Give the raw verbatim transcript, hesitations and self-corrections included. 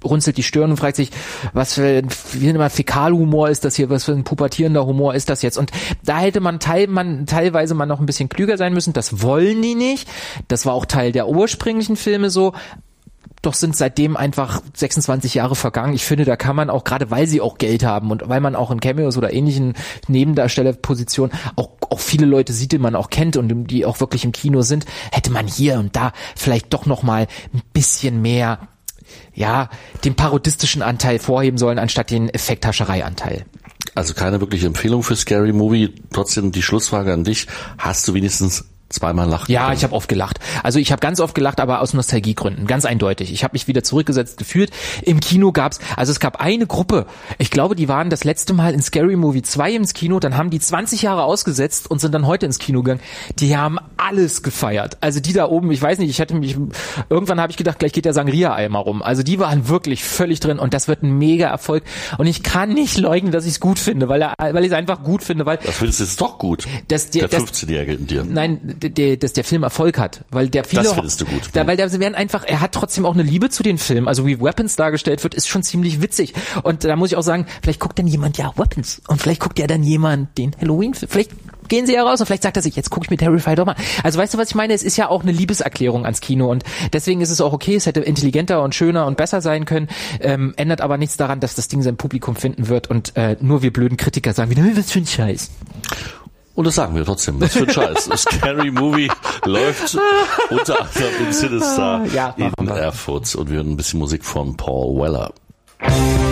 runzelt die Stirn und fragt sich, was für ein, wie nennt man, Fäkalhumor ist das hier, was für ein pubertierender Humor ist das jetzt? Und da hätte man, teil, man teilweise mal noch ein bisschen klüger sein müssen. Das wollen die nicht. Das war auch Teil der ursprünglichen Filme so. Doch sind seitdem einfach sechsundzwanzig Jahre vergangen. Ich finde, da kann man auch, gerade weil sie auch Geld haben und weil man auch in Cameos oder ähnlichen Nebendarstellerpositionen auch, auch viele Leute sieht, die man auch kennt und die auch wirklich im Kino sind, hätte man hier und da vielleicht doch nochmal ein bisschen mehr, ja, den parodistischen Anteil vorheben sollen, anstatt den Effekthascherei-Anteil. Also keine wirkliche Empfehlung für Scary Movie. Trotzdem die Schlussfrage an dich. Hast du wenigstens zweimal lachen Ja, können? ich habe oft gelacht. Also ich habe ganz oft gelacht, aber aus Nostalgiegründen, ganz eindeutig. Ich habe mich wieder zurückgesetzt gefühlt. Im Kino gab's, also es gab eine Gruppe, ich glaube, die waren das letzte Mal in Scary Movie zwei ins Kino, dann haben die zwanzig Jahre ausgesetzt und sind dann heute ins Kino gegangen. Die haben alles gefeiert. Also die da oben, ich weiß nicht, ich hatte mich, irgendwann habe ich gedacht, gleich geht der Sangria-Eimer rum. Also die waren wirklich völlig drin und das wird ein mega Erfolg. Und ich kann nicht leugnen, dass ich es gut finde, weil, weil ich es einfach gut finde. Weil das findest du jetzt doch gut, dass die, der das, fünfzehnjährige in dir. Nein, Der, dass der Film Erfolg hat, weil der viele, das findest du gut. Da, weil der werden einfach, er hat trotzdem auch eine Liebe zu den Filmen, also wie Weapons dargestellt wird, ist schon ziemlich witzig und da muss ich auch sagen, vielleicht guckt dann jemand ja Weapons und vielleicht guckt ja dann jemand den Halloween-Film, vielleicht gehen sie ja raus und vielleicht sagt er sich, jetzt gucke ich mir Terrifier doch mal. Also weißt du, was ich meine? Es ist ja auch eine Liebeserklärung ans Kino und deswegen ist es auch okay, es hätte intelligenter und schöner und besser sein können, ähm, ändert aber nichts daran, dass das Ding sein Publikum finden wird und äh, nur wir blöden Kritiker sagen wieder, was für ein Scheiß. Und das sagen wir trotzdem. Was für ein Scheiß. Scary Movie läuft unter anderem im Cinestar ja, in Erfurt. Und wir hören ein bisschen Musik von Paul Weller.